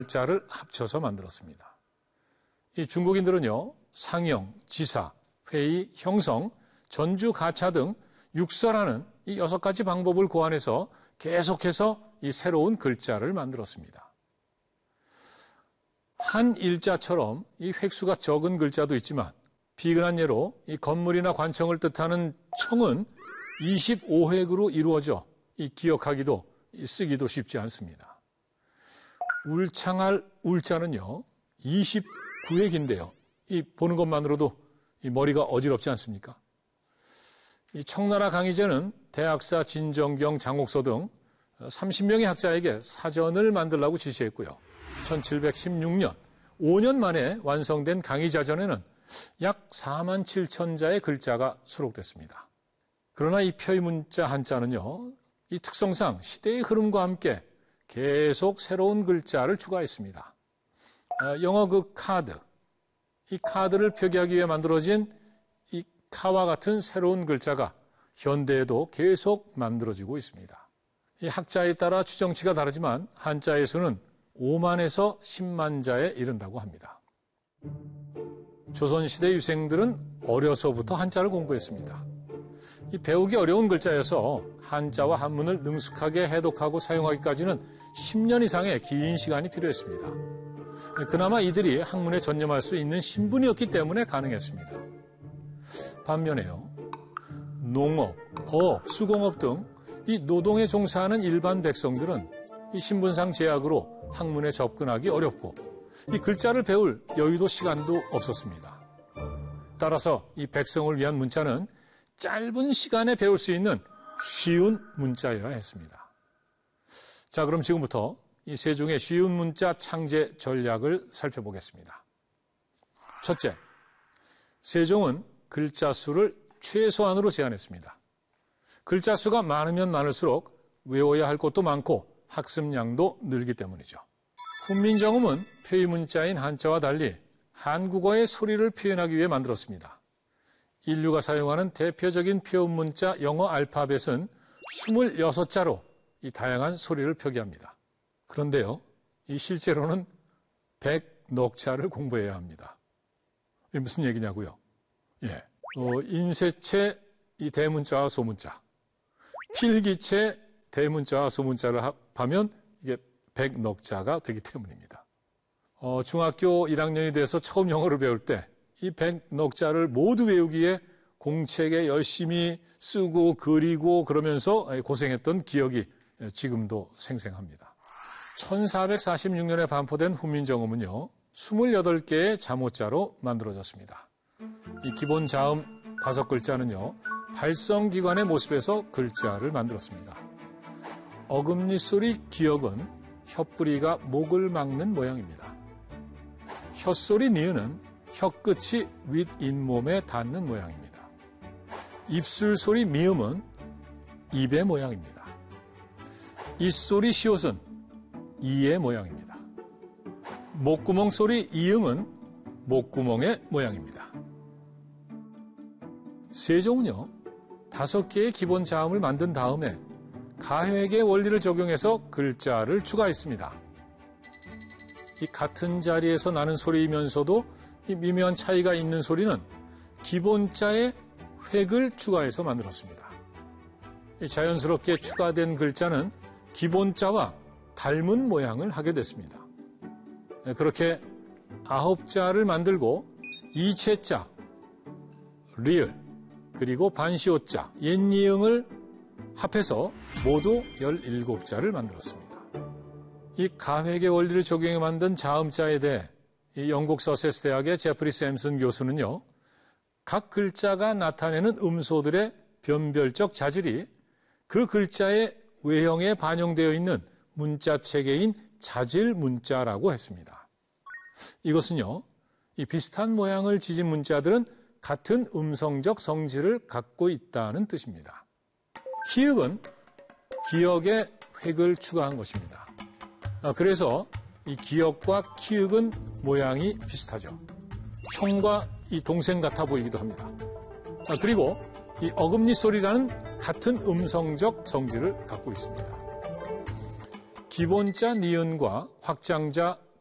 글자를 합쳐서 만들었습니다. 이 중국인들은요, 상형, 지사, 회의, 형성, 전주, 가차 등 육서라는 이 6가지 방법을 고안해서 계속해서 이 새로운 글자를 만들었습니다. 한 일자처럼 이 획수가 적은 글자도 있지만 비근한 예로 이 건물이나 관청을 뜻하는 청은 25획으로 이루어져 이 기억하기도 쓰기도 쉽지 않습니다. 울창할 울자는요 29획인데요. 이 보는 것만으로도 이 머리가 어지럽지 않습니까? 이 청나라 강희제는 대학사 진정경, 장옥서 등 30명의 학자에게 사전을 만들라고 지시했고요. 1716년 5년 만에 완성된 강희자전에는 약 4만 7천 자의 글자가 수록됐습니다. 그러나 이 표의문자 한자는요, 이 특성상 시대의 흐름과 함께 계속 새로운 글자를 추가했습니다. 영어 그 카드, 이 카드를 표기하기 위해 만들어진 이 카와 같은 새로운 글자가 현대에도 계속 만들어지고 있습니다. 이 학자에 따라 추정치가 다르지만 한자의 수는 5만에서 10만 자에 이른다고 합니다. 조선시대 유생들은 어려서부터 한자를 공부했습니다. 이 배우기 어려운 글자여서 한자와 한문을 능숙하게 해독하고 사용하기까지는 10년 이상의 긴 시간이 필요했습니다. 그나마 이들이 학문에 전념할 수 있는 신분이었기 때문에 가능했습니다. 반면에요, 농업, 어업, 수공업 등 이 노동에 종사하는 일반 백성들은 이 신분상 제약으로 학문에 접근하기 어렵고 이 글자를 배울 여유도 시간도 없었습니다. 따라서 이 백성을 위한 문자는 짧은 시간에 배울 수 있는 쉬운 문자여야 했습니다. 자, 그럼 지금부터 이 세종의 쉬운 문자 창제 전략을 살펴보겠습니다. 첫째, 세종은 글자 수를 최소한으로 제한했습니다. 글자 수가 많으면 많을수록 외워야 할 것도 많고 학습량도 늘기 때문이죠. 훈민정음은 표의문자인 한자와 달리 한국어의 소리를 표현하기 위해 만들었습니다. 인류가 사용하는 대표적인 표현문자 영어 알파벳은 26자로 이 다양한 소리를 표기합니다. 그런데요, 이 실제로는 100넉자를 공부해야 합니다. 이게 무슨 얘기냐고요? 예, 인쇄체 이 대문자와 소문자, 필기체 대문자와 소문자를 합하면 이게 100넉자가 되기 때문입니다. 중학교 1학년이 돼서 처음 영어를 배울 때 이 100넉자를 모두 외우기에 공책에 열심히 쓰고 그리고 그러면서 고생했던 기억이 지금도 생생합니다. 1446년에 반포된 훈민정음은요, 28개의 자모자로 만들어졌습니다. 이 기본 자음 5글자는요, 발성기관의 모습에서 글자를 만들었습니다. 어금니 소리 기역은 혀뿌리가 목을 막는 모양입니다. 혀소리 니은은 혀끝이 윗잇몸에 닿는 모양입니다. 입술 소리 미음은 입의 모양입니다. 이소리 시옷은 이의 모양입니다. 목구멍 소리 이응은 목구멍의 모양입니다. 세종은요, 5개의 기본 자음을 만든 다음에 가획의 원리를 적용해서 글자를 추가했습니다. 이 같은 자리에서 나는 소리이면서도 이 미묘한 차이가 있는 소리는 기본자에 획을 추가해서 만들었습니다. 자연스럽게 추가된 글자는 기본자와 닮은 모양을 하게 됐습니다. 그렇게 9자를 만들고 이체자, 리을, 그리고 반시오자, 옛니응을 합해서 모두 17자를 만들었습니다. 이 가획의 원리를 적용해 만든 자음자에 대해 이 영국 서세스 대학의 제프리 샘슨 교수는요, 각 글자가 나타내는 음소들의 변별적 자질이 그 글자의 외형에 반영되어 있는 문자 체계인 자질 문자라고 했습니다. 이것은요, 이 비슷한 모양을 지진 문자들은 같은 음성적 성질을 갖고 있다는 뜻입니다. 기역은 기역에 획을 추가한 것입니다. 그래서 이 기역과 키읔은 모양이 비슷하죠. 형과 이 동생 같아 보이기도 합니다. 그리고 이 어금니 소리라는 같은 음성적 성질을 갖고 있습니다. 기본자 니은과 확장자